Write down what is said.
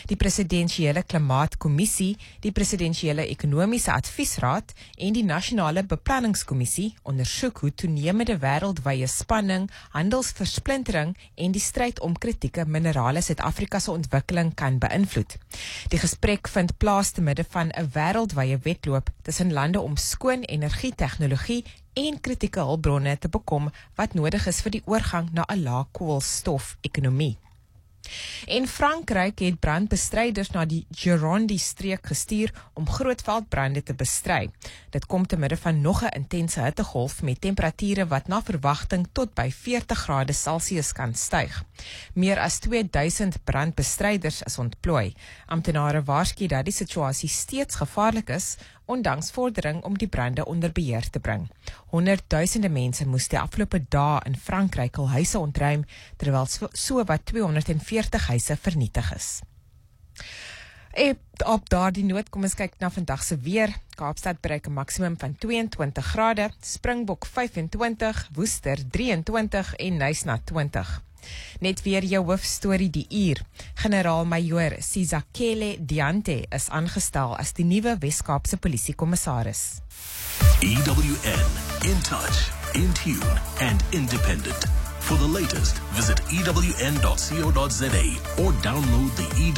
Die presidensiële klimaatkommissie, die presidensiële ekonomiese adviesraad en die nasionale beplanningskommissie ondersoek hoe toenemende wêreldwye spanning, handelsversplintering en die stryd om kritieke minerale Suid-Afrika se ontwikkeling kan beïnvloed. Die gesprek vind plaas te midde van 'n wêreldwye wedloop tussen lande om skoon energietegnologie en kritieke hulpbronne te bekom wat nodig is vir die oorgang na 'n lae-koolstof-ekonomie. En Frankryk het brandbestryders na die Gironde-streek gestuur om grootveldbrande te bestry. Dit kom te midde van nog 'n intense hittegolf met temperature wat na verwagting tot by 40 grade Celsius kan styg. Meer as 2000 brandbestryders is ontplooi. Amptenare waarsku dat die situasie steeds gevaarlik is, ondanks vordering om die brande onder beheer te bring. Honderdduisende mense moes die afgelope dae in Frankryk hul huise ontruim, terwyl so wat 240 huise vernietig is. Op daardie noot kom ons kyk na vandag se weer. Kaapstad bereik 'n maksimum van 22 grade, Springbok 25, Woester 23 en Knysna 20. Net weer jou hoofstorie die uur. Generaal-majoor Sizakele Diante is aangestel as die nuwe Wes-Kaapse polisiekommissaris. EWN, in touch, in tune and independent. For the latest, visit ewn.co.za or download the